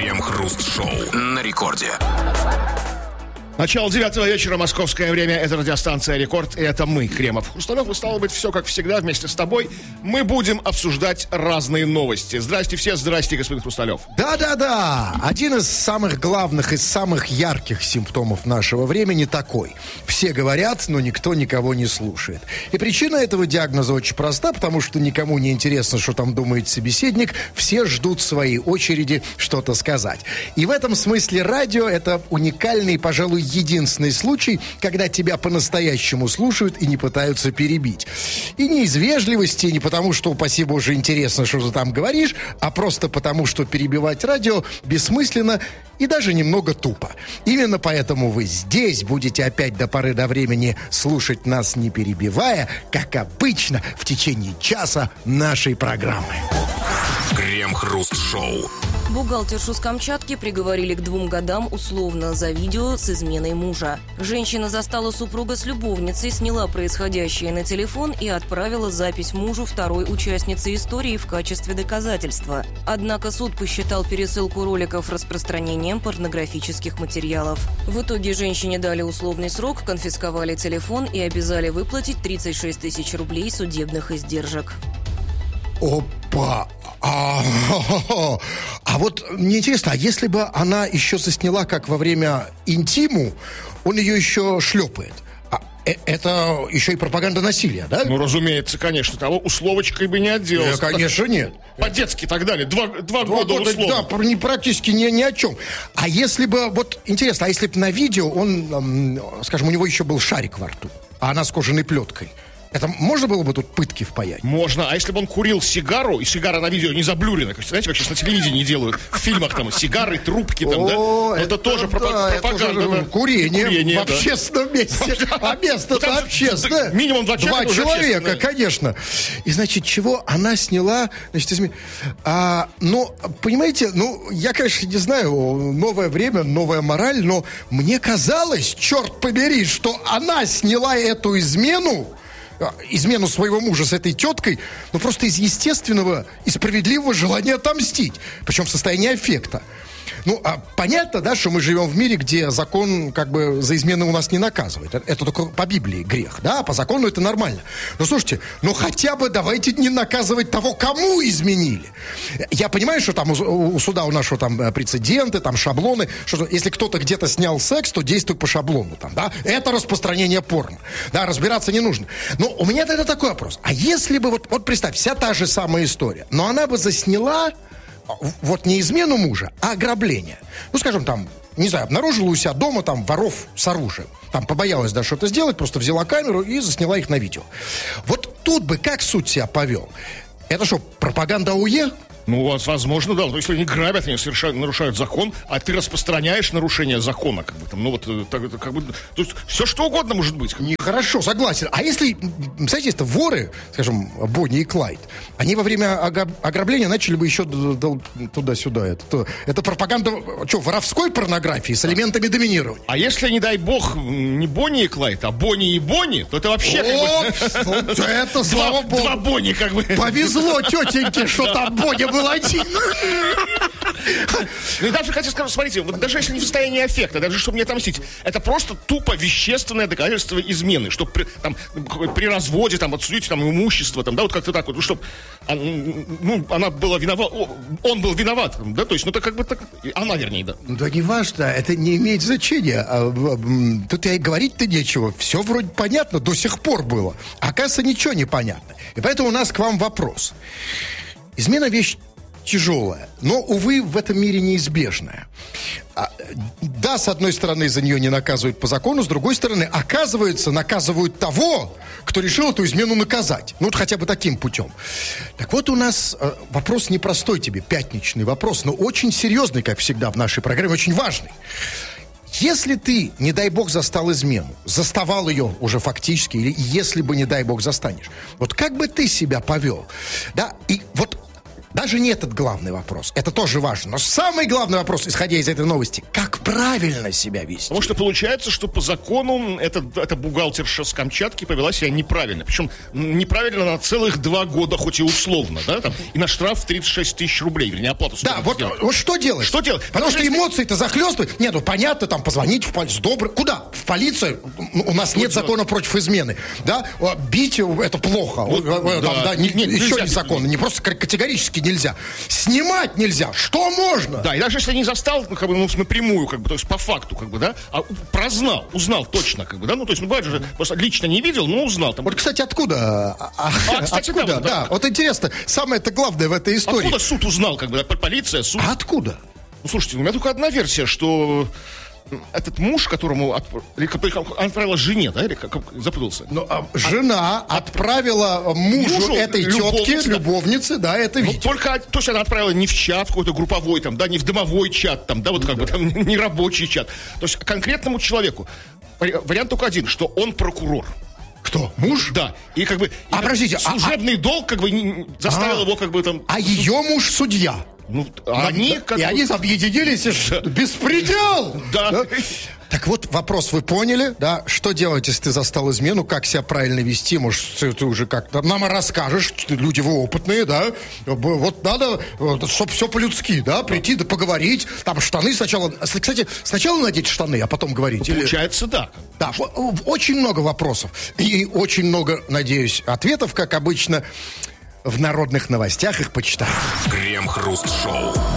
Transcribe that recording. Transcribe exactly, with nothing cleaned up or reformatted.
Крем-хруст-шоу на рекорде. Начало девятого вечера, московское время. Это радиостанция «Рекорд», и это мы, Кремов Хрусталев. И стало быть, все как всегда, вместе с тобой мы будем обсуждать разные новости. Здрасте все, здрасте, господин Хрусталев. Да-да-да, один из самых главных и самых ярких симптомов нашего времени такой. Все говорят, но никто никого не слушает. И причина этого диагноза очень проста, потому что никому не интересно, что там думает собеседник. Все ждут своей очереди что-то сказать. И в этом смысле радио — это уникальный, пожалуй, единственный случай, когда тебя по-настоящему слушают и не пытаются перебить. И не из вежливости, не потому, что, упаси Боже, интересно, что ты там говоришь, а просто потому, что перебивать радио бессмысленно и даже немного тупо. Именно поэтому вы здесь будете опять до поры до времени слушать нас, не перебивая, как обычно, в течение часа нашей программы. Крем-хруст-шоу. Бухгалтершу с Камчатки приговорили к двум годам условно за видео с изменой мужа. Женщина застала супруга с любовницей, сняла происходящее на телефон и отправила запись мужу второй участницы истории в качестве доказательства. Однако суд посчитал пересылку роликов распространением порнографических материалов. В итоге женщине дали условный срок, конфисковали телефон и обязали выплатить тридцать шесть тысяч рублей судебных издержек. Опа! А, а вот мне интересно, а если бы она еще засняла, как во время интиму, он ее еще шлепает? А, э, это еще и пропаганда насилия, да? Ну, разумеется, конечно. Того условочкой бы не отделался. Э, конечно, нет. По-детски так далее. Два, два, Два года года, условно. да, не, практически ни, ни о чем. А если бы, вот интересно, а если бы на видео он, эм, скажем, у него еще был шарик во рту, а она с кожаной плеткой, это можно было бы тут пытки впаять? Можно. А если бы он курил сигару, и сигара на видео не заблюрена, как, знаете, как сейчас на телевидении делают, в фильмах там, сигары, трубки там, О, да? Это, это тоже да, пропаганда. это тоже, да. Курение, Курение, в да. общественном месте. А место-то общественное. Минимум два человека. Два человека, конечно. И, значит, чего она сняла? Значит, изме... а, ну, понимаете, ну, я, конечно, не знаю, новое время, новая мораль, но мне казалось, черт побери, что она сняла эту измену, измену своего мужа с этой теткой, ну, просто из естественного и справедливого желания отомстить. Причем в состоянии аффекта. Ну, а понятно, да, что мы живем в мире, где закон как бы за измену у нас не наказывает. Это, это только по Библии грех, да, по закону это нормально. Но слушайте, ну хотя бы давайте не наказывать того, кому изменили. Я понимаю, что там у, у суда у нашего там прецеденты, там шаблоны, что если кто-то где-то снял секс, то действует по шаблону, там, да, это распространение порно, да, разбираться не нужно. Но у меня тогда такой вопрос, а если бы, вот, вот представь, вся та же самая история, но она бы засняла вот не измену мужа, а ограбление. Ну, скажем, там, не знаю, обнаружила у себя дома там воров с оружием. Там побоялась, да, что-то сделать, просто взяла камеру и засняла их на видео. Вот тут бы как суд себя повел? Это что, пропаганда АУЕ? Ну, возможно, да. То есть они грабят, они совершают, нарушают закон, а ты распространяешь нарушение закона, как бы там, ну вот, так, как бы, то есть все что угодно может быть. Нехорошо, согласен. А если, кстати, это воры, скажем, Бонни и Клайд, они во время ограбления начали бы еще туда-сюда. Это, это пропаганда, что, воровской порнографии с элементами доминирования. А если, не дай бог, не Бонни и Клайд, а Бонни и Бонни, то это вообще как бы... Это, слава богу. Два Бонни, как бы. Повезло тетеньке, что там Бонни был один. Ну и даже, хотя скажу, смотрите, вот даже если не в состоянии аффекта, даже чтобы не отомстить, это просто тупо вещественное доказательство измены, чтобы при, там, при разводе, там, отсудить там, имущество, там, да, вот как-то так вот, ну, чтобы ну, она была виновата, он был виноват, да, то есть, ну, это как бы так, она, вернее, да. Да не важно, это не имеет значения. Тут и говорить-то нечего, все вроде понятно, до сих пор было. А оказывается, ничего не понятно. И поэтому у нас к вам вопрос. Измена — вещь тяжелая, но, увы, в этом мире неизбежная. А, да, с одной стороны, за нее не наказывают по закону, с другой стороны, оказывается, наказывают того, кто решил эту измену наказать. Ну, вот хотя бы таким путем. Так вот, у нас э, вопрос непростой тебе, пятничный вопрос, но очень серьезный, как всегда в нашей программе, очень важный. Если ты, не дай бог, застал измену, заставал ее уже фактически, или если бы, не дай бог, застанешь, вот как бы ты себя повел? Да, и вот Даже не этот главный вопрос. Это тоже важно. Но самый главный вопрос, исходя из этой новости, как правильно себя вести. Потому что получается, что по закону эта, эта бухгалтерша с Камчатки повела себя неправильно. Причем неправильно на целых два года, хоть и условно, да, там, и на штраф тридцать шесть тысяч рублей, вернее, оплату. Да, вот, вот что делать? Что делать? Потому, Потому что если... эмоции-то захлестывают. Нет, ну понятно, там позвонить в полицию. Добро. Куда? В полицию? У нас что нет делать? Закона против измены. Да? Бить это плохо. Вот, там, да. Да, не, не, еще не закон. Не просто категорически нельзя. Снимать нельзя. Что можно? Да, и даже если не застал, ну, как бы, ну, напрямую, как бы, то есть по факту, как бы, да, а прознал, узнал точно, как бы, да, ну, то есть, ну, бывает же, просто лично не видел, но узнал. Там... Вот, кстати, откуда? А, а кстати, откуда? Да, да, да, вот интересно, самое-то главное в этой истории. Откуда суд узнал, как бы, да, полиция, суд? А откуда? Ну, слушайте, у меня только одна версия, что... Этот муж, которому отп... отправила жене, да, или как, как запутался? Ну, а жена От... отправила мужу, мужу этой тетке, любовнице, любовнице, да, это видео. Только, то есть она отправила не в чат какой-то групповой, там, да, не в домовой чат, там, да, вот как да. бы там не рабочий чат. То есть конкретному человеку. Вариант только один, что он прокурор. Кто? Муж? Да. И как бы... А, подождите. Служебный а, долг как бы заставил а, его как бы там... А ее муж судья. Ну, они... Как... И они объединились, да. Беспредел! Да. да. Так вот, вопрос вы поняли, да? Что делать, если ты застал измену? Как себя правильно вести? Может, ты уже как-то нам расскажешь. Люди вы опытные, да? Вот надо, чтобы все по-людски, да? Прийти, да поговорить. Там штаны сначала... Кстати, сначала надеть штаны, а потом говорить. Ну, получается, или... да. Да, очень много вопросов. И очень много, надеюсь, ответов, как обычно. В народных новостях их почитаем. Крем-хруст-шоу.